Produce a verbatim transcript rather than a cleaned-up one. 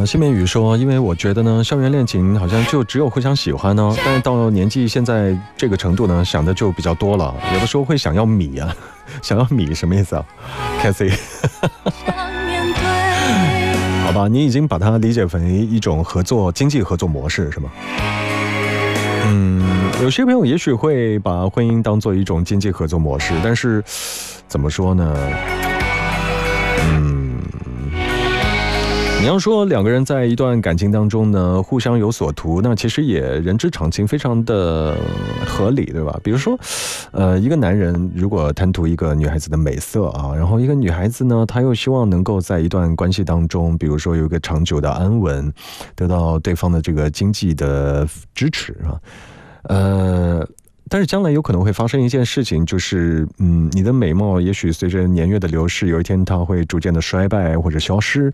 谢面宇说，因为我觉得呢，校园恋情好像就只有互相喜欢呢，但是到年纪现在这个程度呢，想的就比较多了，有的时候会想要米啊，想要米什么意思啊 ？Cathy， 好吧，你已经把它理解为一种合作经济合作模式是吗？嗯，有些朋友也许会把婚姻当做一种经济合作模式，但是怎么说呢？嗯。你要说两个人在一段感情当中呢，互相有所图，那其实也人之常情，非常的合理，对吧？比如说，呃，一个男人如果贪图一个女孩子的美色啊，然后一个女孩子呢，她又希望能够在一段关系当中，比如说有一个长久的安稳，得到对方的这个经济的支持啊，呃。但是将来有可能会发生一件事情，就是嗯，你的美貌也许随着年月的流逝，有一天它会逐渐的衰败或者消失。